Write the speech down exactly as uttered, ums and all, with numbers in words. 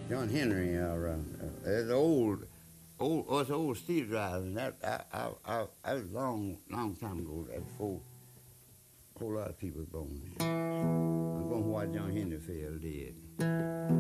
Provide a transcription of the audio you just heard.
John Henry, uh, uh, that's old, old, us old steel drivers. That I, I, I, I was long, long time ago. That before a whole lot of people was born. I'm going to watch John Henry fell dead.